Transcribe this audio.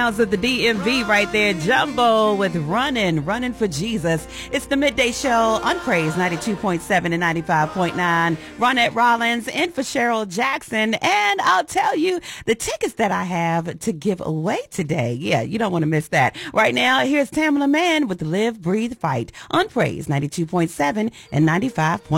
sounds of the DMV right there. Jumbo with Running for Jesus. It's the Midday Show on Praise 92.7 and 95.9. Ronette Rollins in for Cheryl Jackson. And I'll tell you the tickets that I have to give away today. Yeah, you don't want to miss that. Right now, here's Tamela Mann with Live, Breathe, Fight on Praise 92.7 and 95.9.